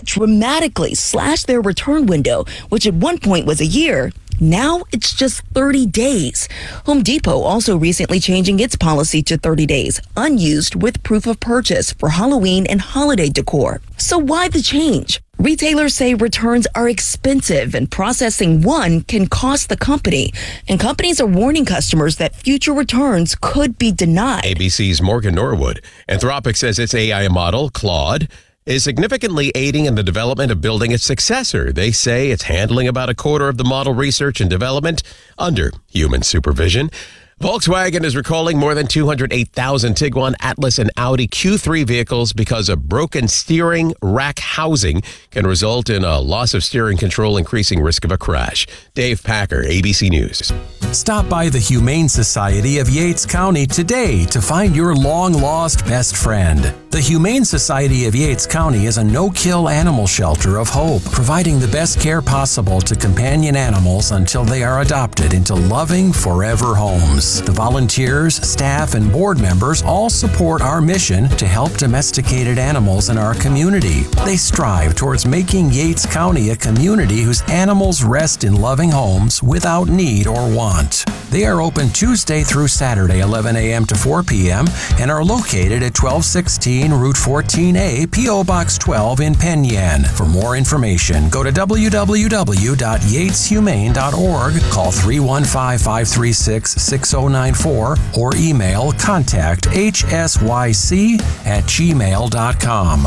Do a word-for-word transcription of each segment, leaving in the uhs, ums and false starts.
that dramatically slashed their return window, which at one point was a year. Now it's just thirty days. Home Depot also recently changing its policy to thirty days, unused with proof of purchase for Halloween and holiday decor. So why the change? Retailers say returns are expensive and processing one can cost the company. And companies are warning customers that future returns could be denied. A B C's Morgan Norwood. Anthropic says its A I model, Claude, is significantly aiding in the development of building its successor. They say it's handling about a quarter of the model research and development under human supervision. Volkswagen is recalling more than two hundred eight thousand Tiguan, Atlas, and Audi Q three vehicles because a broken steering rack housing can result in a loss of steering control, increasing risk of a crash. Dave Packer, A B C News. Stop by the Humane Society of Yates County today to find your long-lost best friend. The Humane Society of Yates County is a no-kill animal shelter of hope, providing the best care possible to companion animals until they are adopted into loving, forever homes. The volunteers, staff, and board members all support our mission to help domesticated animals in our community. They strive towards making Yates County a community whose animals rest in loving homes without need or want. They are open Tuesday through Saturday, eleven a.m. to four p.m. and are located at twelve sixteen Route fourteen A, P O Box twelve in Penn Yan. For more information, go to w w w dot yates humane dot org, call three one five, five three six, six zero nine four, or email contact h s y c at gmail dot com.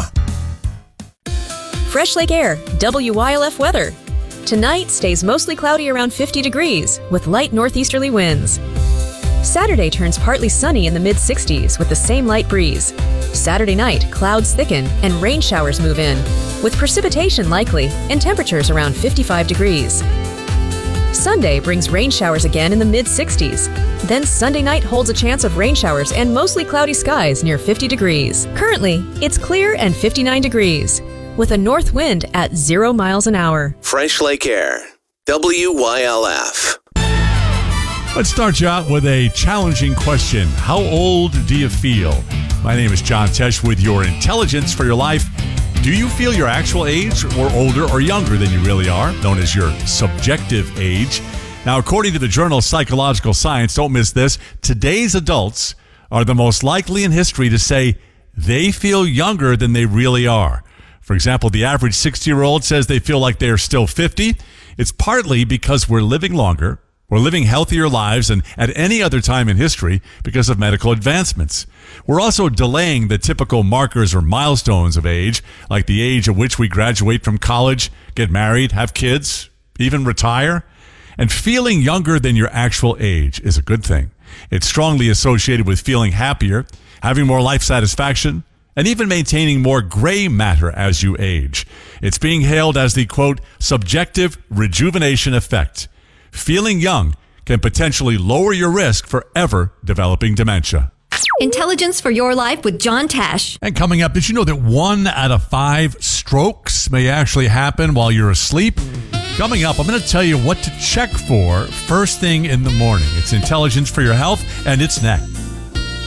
Fresh Lake Air, W Y L F weather. Tonight stays mostly cloudy around fifty degrees with light northeasterly winds. Saturday turns partly sunny in the mid sixties with the same light breeze. Saturday night, clouds thicken and rain showers move in, with precipitation likely and temperatures around fifty-five degrees. Sunday brings rain showers again in the mid sixties. Then Sunday night holds a chance of rain showers and mostly cloudy skies near fifty degrees. Currently, it's clear and fifty-nine degrees, with a north wind at zero miles an hour. Fresh Lake Air, W Y L F. Let's start you out with a challenging question. How old do you feel? My name is John Tesh with your Intelligence for Your Life. Do you feel your actual age, or older or younger than you really are, known as your subjective age? Now, according to the journal Psychological Science, don't miss this, today's adults are the most likely in history to say they feel younger than they really are. For example, the average sixty-year-old says they feel like they're still fifty. It's partly because we're living longer, we're living healthier lives than at any other time in history because of medical advancements. We're also delaying the typical markers or milestones of age, like the age at which we graduate from college, get married, have kids, even retire. And feeling younger than your actual age is a good thing. It's strongly associated with feeling happier, having more life satisfaction, and even maintaining more gray matter as you age. It's being hailed as the, quote, subjective rejuvenation effect. Feeling young can potentially lower your risk for ever developing dementia. Intelligence for Your Life with John Tesh. And coming up, did you know that one out of five strokes may actually happen while you're asleep? Coming up, I'm going to tell you what to check for first thing in the morning. It's Intelligence for Your Health, and it's next.